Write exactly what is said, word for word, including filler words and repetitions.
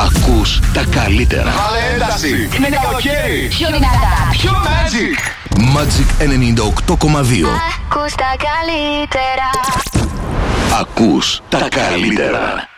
Ακούς τα καλύτερα. Βάλε ένταση. Είναι καλοκαίρι. Πιο δυνατά. Πιο Magic. Magic ενενήντα οκτώ κόμμα δύο. Ακούς τα καλύτερα. Ακούς τα καλύτερα.